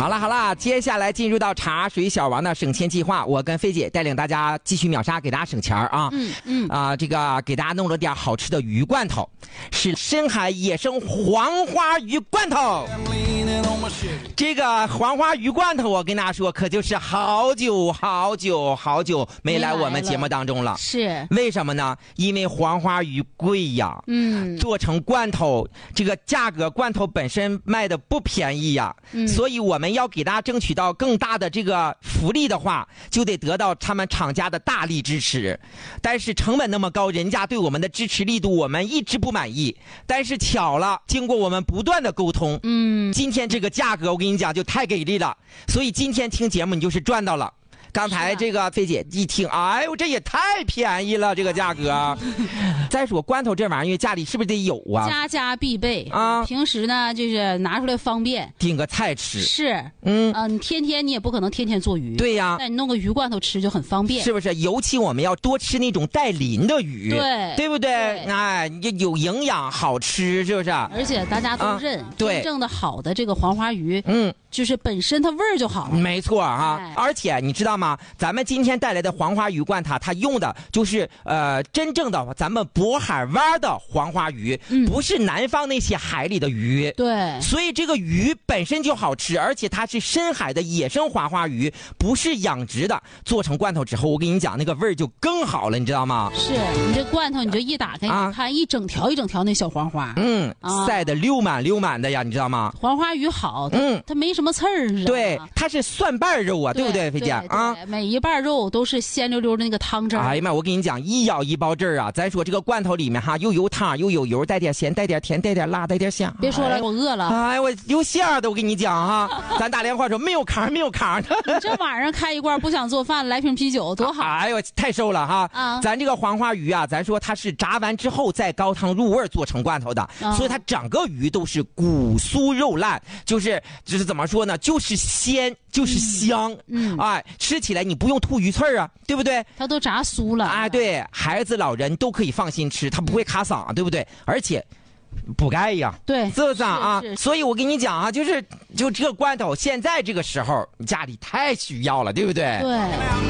好了，接下来进入到茶水小王的省钱计划，我跟菲姐带领大家继续秒杀，给大家省钱啊。这个给大家弄了点好吃的鱼罐头，是深海野生黄花鱼罐头。这个黄花鱼罐头，我跟大家说，可就是好久没来我们节目当中了。 是为什么呢？因为黄花鱼贵呀，做成罐头，这个价格罐头本身卖的不便宜呀，所以我们要给大家争取到更大的这个福利的话，就得得到他们厂家的大力支持。但是成本那么高，人家对我们的支持力度我们一直不满意。但是巧了，经过我们不断的沟通，今天这个价格我跟你讲就太给力了，所以今天听节目你就是赚到了。刚才这个菲姐一听，哎呦，这也太便宜了，这个价格。再说罐头这玩意儿，家里是不是得有啊？ 家家必备啊！ 平时呢，就是拿出来方便， 顶个菜吃。 是，你天天你也不可能天天做鱼。对呀，但你弄个鱼罐头吃就很方便， 是不是？尤其我们要多吃那种带鳞的鱼，对不对？哎，有营养，好吃，是不是？ 而且大家都认，真正的好的这个黄花鱼，就是本身它味儿就好了。 没错啊，而且你知道吗？咱们今天带来的黄花鱼罐它用的就是真正的咱们渤海湾的黄花鱼，不是南方那些海里的鱼。 对， 所以这个鱼本身就好吃，而且它是深海的野生黄花鱼，不是养殖的。做成罐头之后，我跟你讲，那个味儿就更好了，你知道吗？ 是你这罐头，你就一打开，你看一整条一整条那小黄花， 晒得溜满的呀，你知道吗？ 黄花鱼好，它没什么刺儿， 对，它是蒜瓣肉啊，对不对，菲姐啊？ 每一瓣肉都是鲜溜溜的那个汤汁。 哎呀妈，我跟你讲，一咬一包汁儿啊！咱说这个罐头里面哈，又有汤又有油，带点咸，带点甜，带点辣，带点香。 别说了，我饿了。 哎，我有馅的，我跟你讲哈，咱打电话说没有糠的。 你这晚上开一罐不想做饭，来瓶啤酒多好。 哎呦，太瘦了哈！咱这个黄花鱼啊，咱说它是炸完之后再高汤入味做成罐头的，所以它整个鱼都是骨酥肉烂，就是怎么说呢？就是鲜，就是香。哎，吃起来你不用吐鱼刺啊，对不对？ 它都炸酥了。 哎，对，孩子老人都可以放心吃，它不会卡嗓，对不对？而且补钙呀， 对， 是不是啊？所以我跟你讲啊，就这个罐头，现在这个时候家里太需要了，对不对？ 对。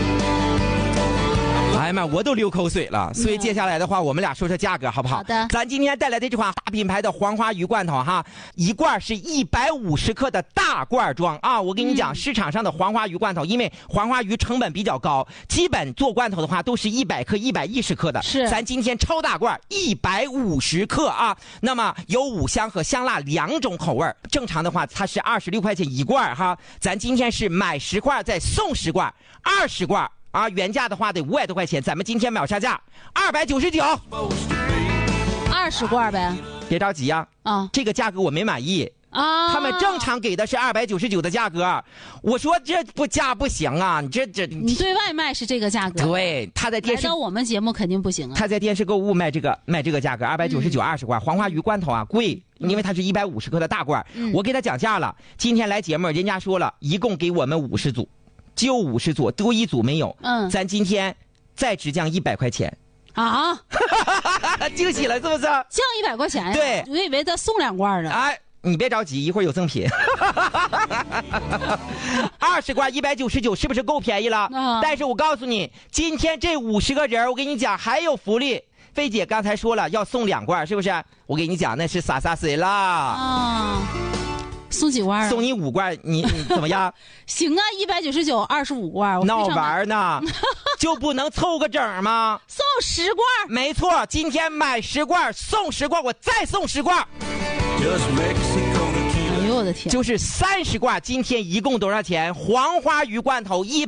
哎呀妈，我都流口水了。所以接下来的话，我们俩说说价格好不好？ 好的。 咱今天带来的这款大品牌的黄花鱼罐头哈，一罐是150克的大罐装啊。我跟你讲，市场上的黄花鱼罐头，因为黄花鱼成本比较高，基本做罐头的话都是100克、110克的。 是。 咱今天超大罐150克啊。那么有五香和香辣2种口味，正常的话它是26块钱一罐哈。咱今天是买10罐再送10罐，20罐。啊，原价的话得500多块钱，咱们今天秒杀价299，20 罐呗。 别着急呀，这个价格我没满意啊。他们正常给的是299的价格，我说这价不行啊， 你对外卖是这个价格， 对，他在电视， 来到我们节目肯定不行啊。 他在电视购物卖这个价格299，20罐黄花鱼罐头啊贵，因为它是150克的大罐，我给他讲价了。今天来节目，人家说了一共给我们50组。就50组，多一组没有。咱今天再只降100块钱啊！ 惊喜了是不是？降 100块钱呀？ 对， 我以为他送2罐呢。 哎，你别着急，一会儿有赠品。20罐199，是不是够便宜了？但是我告诉你，今天这50个人，我跟你讲还有福利。菲姐刚才说了要送2罐，是不是？我跟你讲那是洒谁啦。 送几罐？ 送你5罐，你怎么样？ 行啊，199 25罐， 闹玩呢，就不能凑个整吗？ 送10罐， 没错，今天买10罐送10罐，我再送10罐。 哎呦我的天！ 就是30罐，今天一共多少钱？黄花鱼罐头